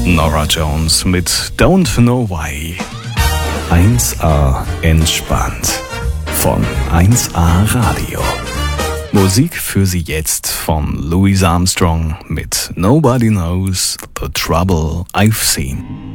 Norah Jones mit Don't Know Why. 1A entspannt von 1A Radio. Musik für Sie jetzt von Louis Armstrong mit Nobody Knows the Trouble I've Seen.